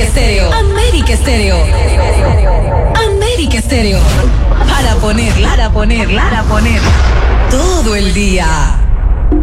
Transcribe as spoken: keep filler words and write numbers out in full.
Estéreo. América Estéreo. América Estéreo. Para ponerla, para ponerla, para poner todo el día.